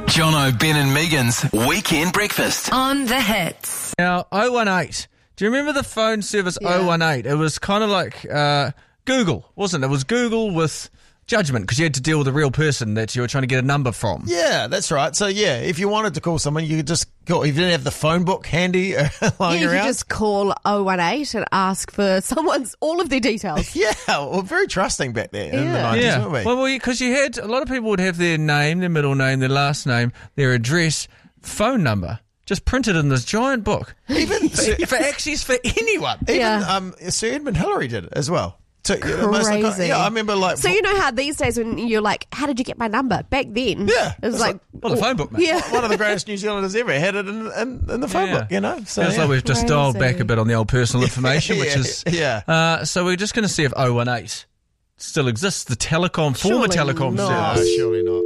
Jono, Ben and Megan's Weekend Breakfast. On the Hits. Now, 018. Do you remember the phone service 018? It was kind of like Google, wasn't it? It was Google with judgment because you had to deal with a real person that you were trying to get a number from. Yeah, that's right. So, if you wanted to call someone, you could just call. If you didn't have the phone book handy lying You around. could just call 018 and ask for all of their details. Yeah, well, very trusting back there in the 90s, weren't we? Well, because you had a lot of people would have their name, their middle name, their last name, their address, phone number, just printed in this giant book. Even for access for anyone. Even Sir Edmund Hillary did it as well. So, Crazy. I remember So you know how these days when you're like, how did you get my number? Back then, it was like the phone book, mate. Yeah. one of the greatest New Zealanders ever had it in the phone book, So, It's like we've just dialed back a bit on the old personal information, which is... so we're just going to see if 018 still exists, the former telecom No, service. surely not.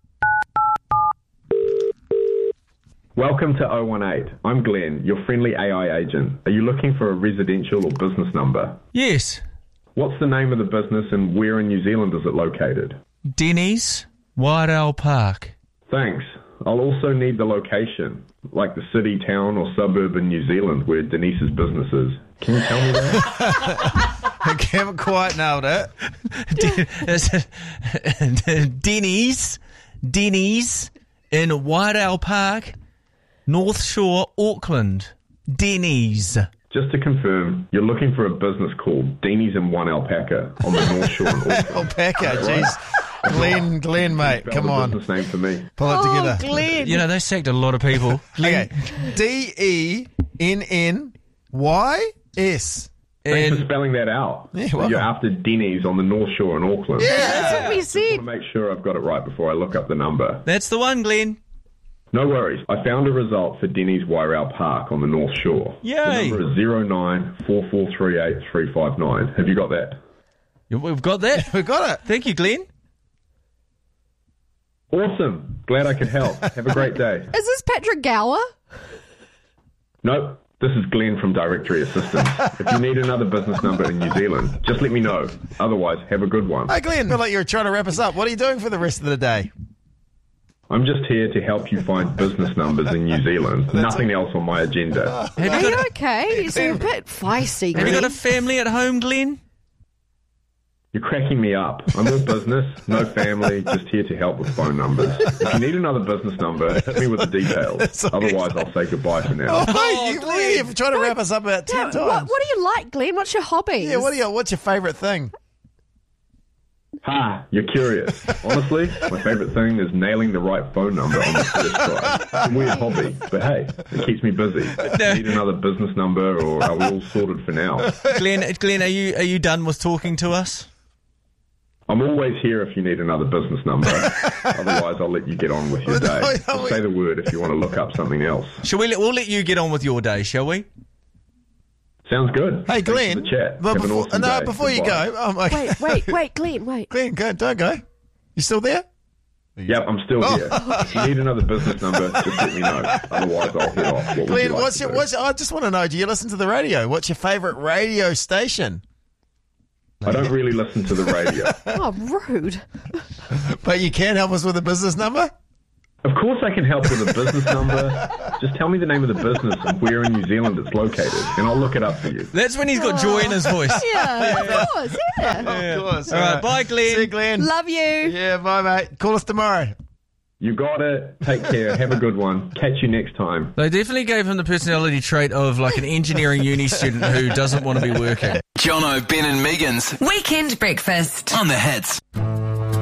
Welcome to 018. I'm Glenn, your friendly AI agent. Are you looking for a residential or business number? Yes. What's the name of the business and where in New Zealand is it located? Denny's, White Owl Park. Thanks. I'll also need the location, like the city, town or suburb in New Zealand where Denise's business is. Can you tell me that? I haven't quite nailed it. Denny's in White Owl Park, North Shore, Auckland. Denny's. Just to confirm, you're looking for a business called Deanies and One Alpaca on the North Shore in Auckland. Alpaca, jeez. Glenn, mate, Spell come the on. business name for me. Pull it together. Glenn. You know, they sacked a lot of people. Okay. DENNYS. Thanks for spelling that out. Yeah, So welcome. you're after Denny's on the North Shore in Auckland. Yeah. That's what we I said. want to make sure I've got it right before I look up the number. That's the one, Glenn. No worries. I found a result for Denny's Wairau Park on the North Shore. Yay. The number is 094438 Have you got that? We've got that. We got it. Thank you, Glenn. Awesome. Glad I could help. Have a great day. Is this Patrick Gower? Nope. This is Glenn from Directory Assistance. If you need another business number in New Zealand, just let me know. Otherwise, have a good one. Hey, Glenn, I feel like you're trying to wrap us up. What are you doing for the rest of the day? I'm just here to help you find business numbers in New Zealand. Nothing else on my agenda. Are you okay? You seem a bit feisty. Have you got a Glenn. family at home, Glenn? You're cracking me up. I'm all business, no family, just here to help with phone numbers. If you need another business number, hit me with the details. Otherwise, I'll say goodbye for now. You're trying to wrap us up about 10 times. What do you like, Glenn? What's your hobbies? Yeah, what's your favourite thing? Ha, you're curious. Honestly, my favourite thing is nailing the right phone number on the first try. It's a weird hobby, but hey, it keeps me busy. Need another business number, or are we all sorted for now? Glenn, are you done with talking to us? I'm always here if you need another business number. Otherwise, I'll let you get on with your day. Just say the word if you want to look up something else. We'll let you get on with your day, shall we? Sounds good. Hey, Thanks for Glenn. the chat. But Have an awesome day. before you Goodbye. go, Wait, Glenn, wait. Glenn, don't go. You still there? Yep, I'm still here. If you need another business number, just let me know. Otherwise, I'll head off. What would Glenn, you like to do? I just want to know, do you listen to the radio? What's your favourite radio station? I don't really listen to the radio. Oh, rude. But you can help us with a business number? Of course I can help with a business number. Just tell me the name of the business and where in New Zealand it's located, and I'll look it up for you. That's when he's got joy in his voice. Yeah, of course, yeah. Of course. All right, bye, Glenn. See you, Glenn. Love you. Yeah, bye, mate. Call us tomorrow. You got it. Take care. Have a good one. Catch you next time. They definitely gave him the personality trait of like an engineering uni student who doesn't want to be working. Jono, Ben and Megan's Weekend Breakfast. On the Hits.